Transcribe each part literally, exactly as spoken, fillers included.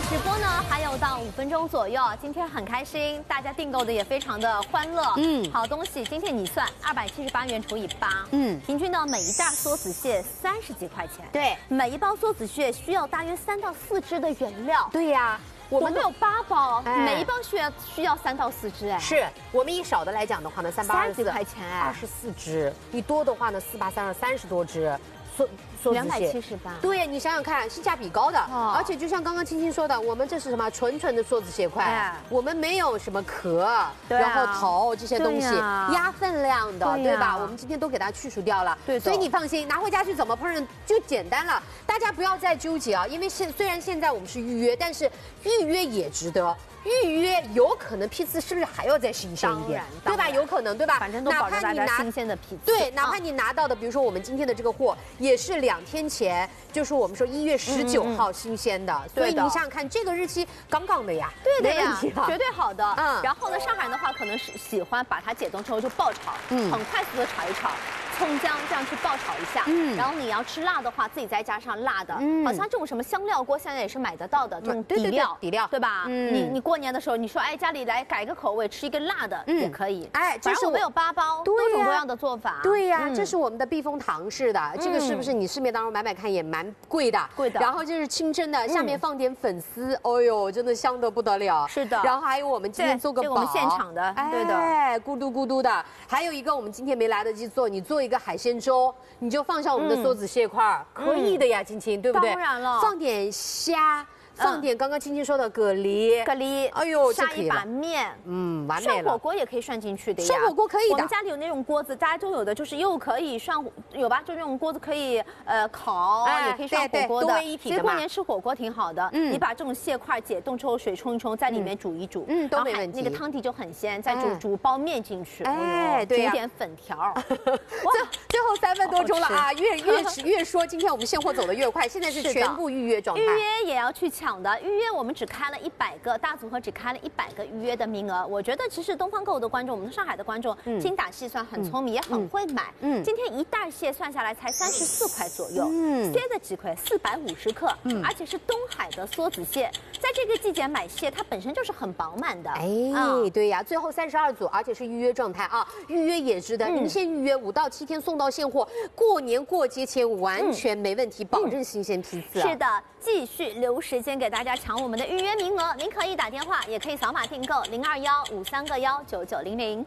直播呢还有到五分钟左右，今天很开心，大家订购的也非常的欢乐。嗯，好东西，今天你算二百七十八元除以八，嗯，平均呢每一袋梭子蟹三十几块钱。 对， 每一包梭子蟹需要大约三到四只的原料。 对呀。 我们有八包，哎、每一包需要需要三到四只哎。 是我们以少的来讲的话呢，三八二十四块钱哎， 二十四只；你多的话呢，四八三二三十多只。梭梭两百七十八。 对呀，你想想看，性价比高的，哦、而且就像刚刚青青说的，我们这是什么纯纯的梭子蟹块，哎、我们没有什么壳，啊、然后头这些东西压分量的，对, 对吧？我们今天都给它去除掉了，对，所以你放心，拿回家去怎么烹饪就简单了。大家不要再纠结啊，因为现虽然现在我们是预约，但是预约也值得。 预约有可能批次是不是还要再新鲜一点，对吧？有可能，对吧？ 反正都保证大家新鲜的批次。 对，哪怕你拿到的，比如说我们今天的这个货，也是两天前，就是我们说一月十九号新鲜的，所以你想想看，这个日期杠杠的呀， 对的呀，绝对好的。嗯。然后呢，上海人的话可能是喜欢把它解冻之后就爆炒，嗯，很快速的炒一炒。 葱姜这样去爆炒一下，嗯，然后你要吃辣的话，自己再加上辣的，嗯，好像这种什么香料锅现在也是买得到的，这种底料， 底料， 对吧？嗯，你你过年的时候，你说哎家里来改个口味，吃一个辣的也可以， 哎， 反正我们有八包，多种多样的做法， 对呀，这是我们的避风塘式的，这个是不是你市面当中买买看也蛮贵的？ 贵的。 然后这是清蒸的，下面放点粉丝，哦呦，真的香得不得了。 是的。 然后还有我们今天做个我们现场的，对的， 哎，咕嘟咕嘟的。还有一个我们今天没来得及做，你做一个海鲜粥。 你就放上我们的梭子蟹块，可以的呀，青青，对不对？ 当然了， 放点虾。 放点刚刚青青说的蛤蜊， 蛤蜊， 哎呦， 杀一把面， 嗯，完美了。 涮火锅也可以涮进去的呀， 涮火锅可以的。 我们家里有那种锅子，大家都有的，就是又可以涮，有吧？就那种锅子可以呃烤，也可以涮火锅的。 多一体的嘛。 所以过年吃火锅挺好的。嗯，你把这种蟹块解冻之后，水冲一冲，在里面煮一煮，嗯， 都没问题。 那个汤底就很鲜，再煮煮包面进去， 哎，对呀， 煮点粉条。 最最后三分多钟了啊，越越越说，今天我们现货走得越快，现在是全部预约状态。 预约也要去抢的，预约我。 我们只开了一百个大组合，只开了一百个预约的名额。我觉得其实东方购物的观众，我们上海的观众，嗯、精打细算，很聪明，嗯、也很会买。嗯，今天一袋蟹算下来才三十四块左右，嗯，塞的几块，四百五十克，嗯，而且是东海的梭子蟹，在这个季节买蟹，它本身就是很饱满的。 哎，嗯、对呀，最后三十二组，而且是预约状态啊，预约也值得。您、嗯、先预约五到七天送到现货，过年过节前完全没问题，嗯、保证新鲜批次、啊。 是的，继续留时间给大家抢我们的预约名额，您可以打电话，也可以扫码订购零二幺五三个幺九九零零。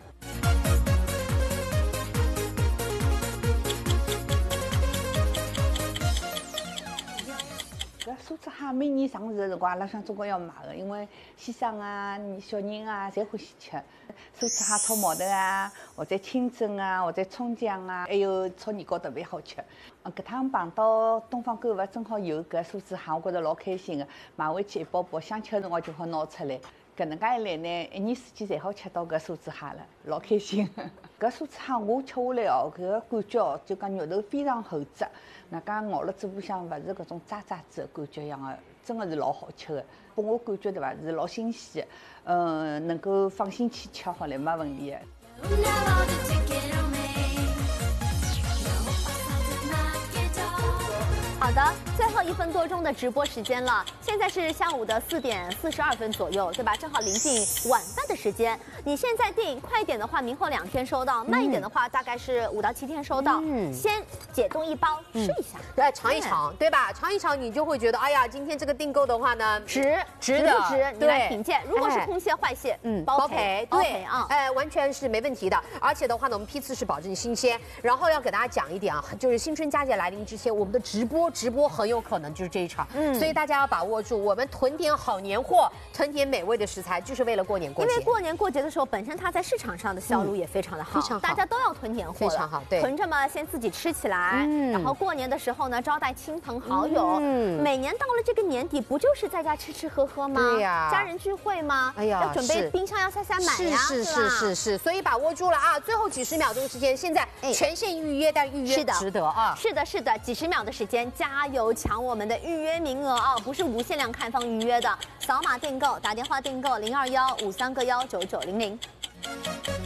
搿梭子蟹每年上市的辰光，阿拉想总归要买的，因为先生啊、小人啊，侪欢喜吃。梭子蟹炒毛豆啊，或者清蒸啊，或者葱姜啊，还有炒年糕特别好吃。嗯，搿趟碰到东方购物，正好有搿梭子蟹，我觉着老开心的，买回去一包包，想吃的辰光就好拿出来。搿能介一来呢，一年四季侪好吃到搿梭子蟹了，老开心。搿梭子蟹我吃下来哦，搿个感觉哦，就讲肉头非常厚质，那讲咬了嘴巴向勿是搿种渣渣子的感觉一样的，真的是老好吃的。拨我感觉对伐，是老新鲜的，嗯，能够放心去吃好了，没问题的。 好的，最后一分多钟的直播时间了，现在是下午的四点四十二分左右，对吧？正好临近晚饭的时间。你现在订快一点的话，明后两天收到；慢一点的话，大概是五到七天收到。嗯，先解冻一包试一下， 来尝一尝，对吧？尝一尝，你就会觉得，哎呀，今天这个订购的话呢， 值值的值，你来品鉴。如果是空蟹、坏蟹，嗯，包赔，对啊， 哎，完全是没问题的。而且的话呢，我们批次是保证新鲜。然后要给大家讲一点啊，就是新春佳节来临之前，我们的直播。直播很有可能就是这一场，嗯，所以大家要把握住，我们囤点好年货，囤点美味的食材，就是为了过年过节。 因为过年过节的时候，本身它在市场上的销路也非常的好，非常好，大家都要囤年货， 非常好，对， 囤着嘛，先自己吃起来，嗯，然后过年的时候呢，招待亲朋好友。嗯，每年到了这个年底，不就是在家吃吃喝喝吗？ 对呀， 家人聚会吗？哎呀，要准备冰箱要塞塞买呀， 是是是是，所以把握住了啊！最后几十秒钟时间，现在全线预约，但预约值得啊！ 是的，是的，几十秒的时间，加油抢我们的预约名额啊！不是无限量开放预约的，扫码订购，打电话订购零二幺五三个幺九九零零。